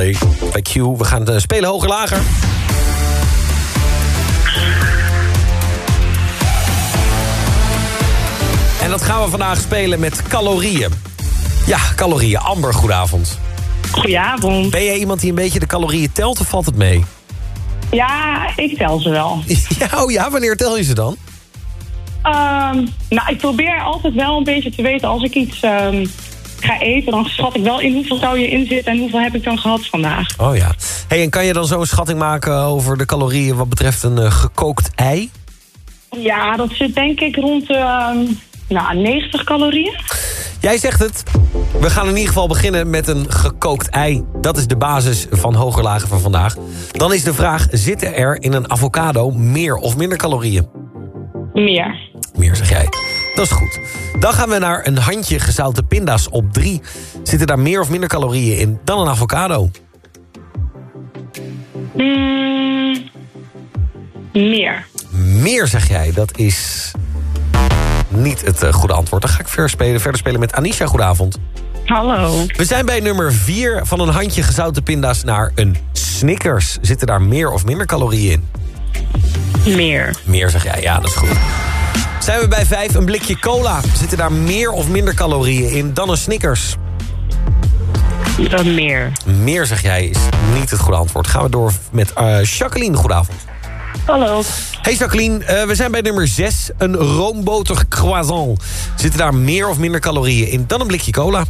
bij Q. We gaan spelen hoger lager. En dat gaan we vandaag spelen met calorieën. Ja, calorieën. Amber, goedenavond. Goedenavond. Ben jij iemand die een beetje de calorieën telt of valt het mee? Ja, ik tel ze wel. Ja, wanneer tel je ze dan? Nou, ik probeer altijd wel een beetje te weten als ik iets ga eten, dan schat ik wel in hoeveel zou je in zitten en hoeveel heb ik dan gehad vandaag. Oh ja. Hey, en kan je dan zo'n schatting maken over de calorieën wat betreft een gekookt ei? Ja, dat zit denk ik rond 90 calorieën. Jij zegt het. We gaan in ieder geval beginnen met een gekookt ei. Dat is de basis van hoger lagen van vandaag. Dan is de vraag, zitten er in een avocado meer of minder calorieën? Meer. Meer, zeg jij. Dat is goed. Dan gaan we naar een handje gezouten pinda's op 3. Zitten daar meer of minder calorieën in dan een avocado? Meer. Meer, zeg jij. Dat is niet het goede antwoord. Dan ga ik verder spelen met Anisha. Goedenavond. Hallo. We zijn bij nummer 4 van een handje gezouten pinda's naar een Snickers. Zitten daar meer of minder calorieën in? Meer. Meer, zeg jij. Ja, dat is goed. Zijn we bij 5, een blikje cola. Zitten daar meer of minder calorieën in dan een Snickers? Meer. Meer, zeg jij, is niet het goede antwoord. Gaan we door met Jacqueline. Goedenavond. Hallo. Hey Jacqueline, we zijn bij nummer 6. Een roomboter croissant. Zitten daar meer of minder calorieën in dan een blikje cola?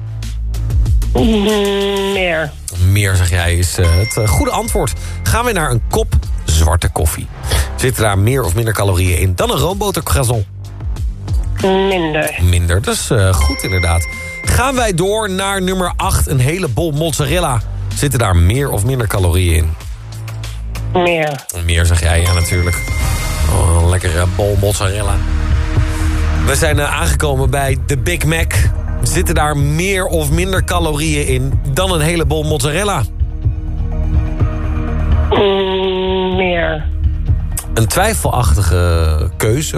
Meer. Meer, zeg jij, is het goede antwoord. Gaan we naar een kop zwarte koffie. Zitten daar meer of minder calorieën in dan een roomboter croissant? Minder. Minder, dat is goed inderdaad. Gaan wij door naar nummer 8, een hele bol mozzarella. Zitten daar meer of minder calorieën in? Meer. Meer, zeg jij, ja natuurlijk. Oh, een lekkere bol mozzarella. We zijn aangekomen bij de Big Mac. Zitten daar meer of minder calorieën in dan een hele bol mozzarella? Meer. Een twijfelachtige keuze.